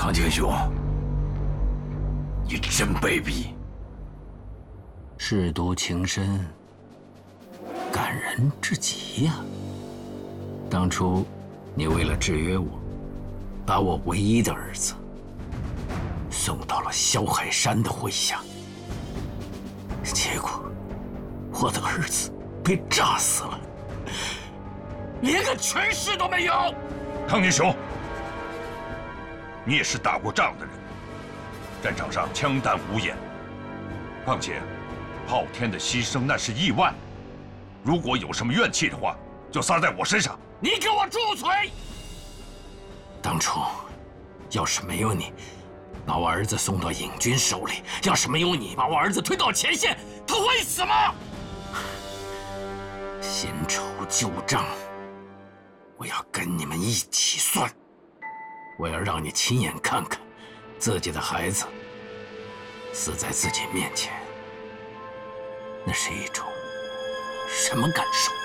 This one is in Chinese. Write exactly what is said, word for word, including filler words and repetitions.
康庆兄，你真卑鄙！ 舐犊情深，感人至极呀！当初你为了制约我，把我唯一的儿子送到了萧海山的麾下，结果我的儿子被炸死了，连个全尸都没有。 康宁兄，你也是打过仗的人，战场上枪弹无眼，况且昊天的牺牲那是意外，如果有什么怨气的话，就撒在我身上。 你给我住嘴！当初要是没有你，把我儿子送到尹军手里，要是没有你把我儿子推到前线，他会死吗？新仇旧账，我要跟你们一起算。我要让你亲眼看看，自己的孩子死在自己面前，那是一种什么感受？